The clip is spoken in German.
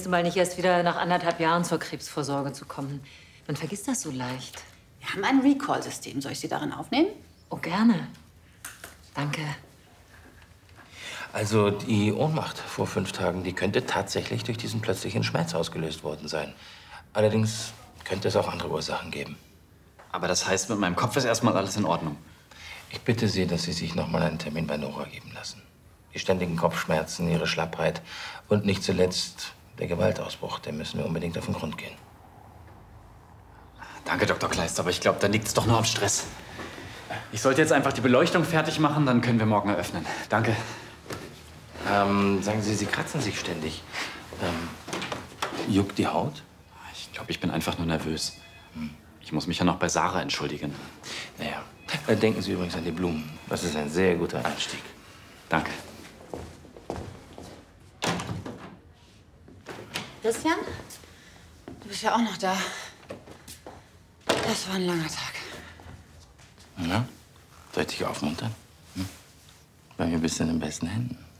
nächste Mal nicht erst wieder nach 1,5 Jahren zur Krebsvorsorge zu kommen. Man vergisst das so leicht. Wir haben ein Recall-System. Soll ich Sie darin aufnehmen? Oh, gerne. Danke. Also die Ohnmacht vor 5 Tagen, die könnte tatsächlich durch diesen plötzlichen Schmerz ausgelöst worden sein. Allerdings könnte es auch andere Ursachen geben. Aber das heißt, mit meinem Kopf ist erstmal alles in Ordnung. Ich bitte Sie, dass Sie sich noch mal einen Termin bei Nora geben lassen. Die ständigen Kopfschmerzen, Ihre Schlappheit und nicht zuletzt der Gewaltausbruch, dem müssen wir unbedingt auf den Grund gehen. Danke, Dr. Kleist, aber ich glaube, da liegt es doch nur am Stress. Ich sollte jetzt einfach die Beleuchtung fertig machen, dann können wir morgen eröffnen. Danke. Sagen Sie, Sie kratzen sich ständig. Juckt die Haut? Ich glaube, ich bin einfach nur nervös. Ich muss mich ja noch bei Sarah entschuldigen. Naja, denken Sie übrigens an die Blumen. Das ist ein sehr guter Einstieg. Danke. Christian? Du bist ja auch noch da. Das war ein langer Tag. Na, soll ich dich aufmuntern? Bei mir bist du in den besten Händen.